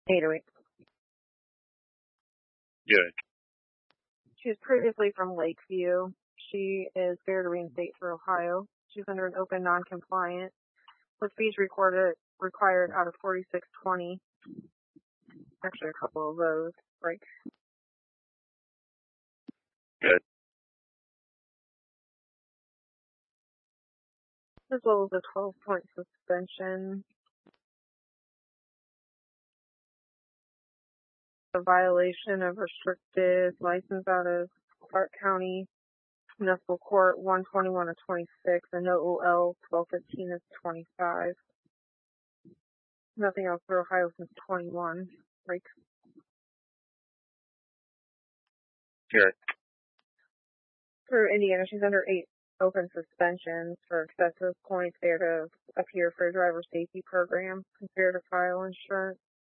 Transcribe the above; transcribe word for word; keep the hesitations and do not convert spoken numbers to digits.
eight oh eight. Good. She's previously from Lakeview. She is fair to reinstate for Ohio. She's under an open non-compliant with fees recorded required out of forty-six twenty. Actually, a couple of those. Like, Good. as well as a twelve-point suspension. A violation of restricted license out of Clark County Municipal Court one twenty-one of twenty-six, and no O L twelve fifteen of twenty-five. Nothing else for Ohio since twenty-one. Like, Good. for Indiana, she's under eight open suspensions for excessive points, fair to appear for a driver safety program, and fair to file insurance.